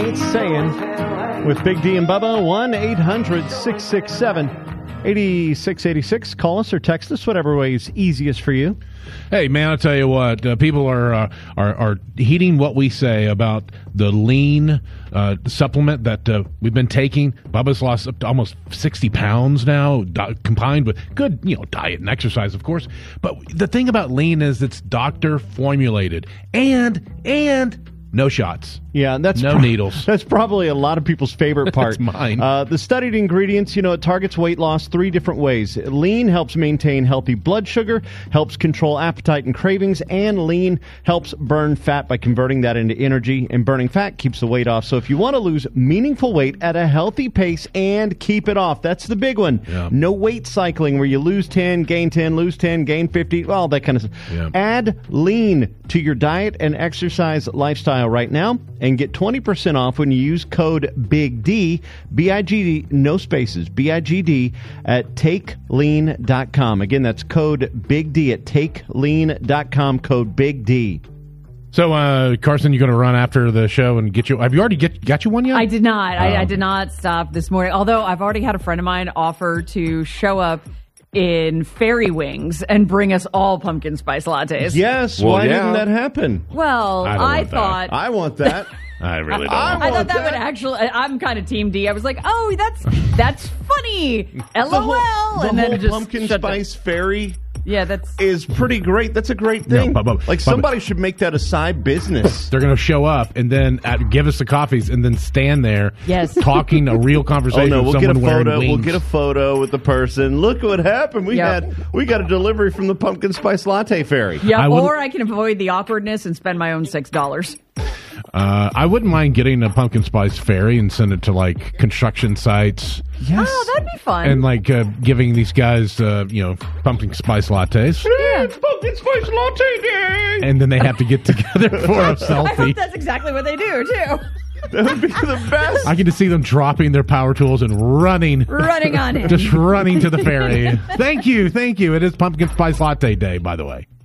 It's Saying with Big D and Bubba. 1-800-667-8686. Call us or text us, whatever way is easiest for you. Hey, man, I'll tell you what. People are heeding what we say about the lean supplement that we've been taking. Bubba's lost up to almost 60 pounds now, combined with good, diet and exercise, of course. But the thing about lean is it's doctor formulated and no shots. Yeah, that's no needles. That's probably a lot of people's favorite part. That's mine. The studied ingredients, it targets weight loss 3 different ways. Lean helps maintain healthy blood sugar, helps control appetite and cravings, and lean helps burn fat by converting that into energy, and burning fat keeps the weight off. So if you want to lose meaningful weight at a healthy pace and keep it off, that's the big one. Yeah. No weight cycling where you lose 10, gain 10, lose 10, gain 50, all that kind of stuff. Yeah. Add lean to your diet and exercise lifestyle right now and get 20% off when you use code BIGD, B-I-G-D, no spaces, B-I-G-D, at TakeLean.com. Again, that's code BIGD at TakeLean.com, code BIGD. So, Carson, you're going to run after the show and get you. Have you already got you one yet? I did not. I did not stop this morning. Although I've already had a friend of mine offer to show up in fairy wings and bring us all pumpkin spice lattes. Yes, why didn't that happen? Well, I thought... I want that. I really don't. I thought that would actually... I'm kind of Team D. I was like, oh, that's funny. LOL. The whole pumpkin spice fairy... Yeah, is pretty great. That's a great thing. No, somebody should make that a side business. They're going to show up and then give us the coffees and then stand there, talking a real conversation. We'll with get a someone photo. wearing wings. We'll get a photo with the person. Look what happened. We got a delivery from the pumpkin spice latte fairy. Yeah, or I can avoid the awkwardness and spend my own $6. I wouldn't mind getting a pumpkin spice fairy and send it to construction sites. Yes. Oh, that'd be fun. And giving these guys, pumpkin spice lattes. Yeah, it's pumpkin spice latte day. And then they have to get together for a selfie. I hope that's exactly what they do too. That would be the best. I get to see them dropping their power tools and running on it, just running to the fairy. Thank you. It is pumpkin spice latte day, by the way.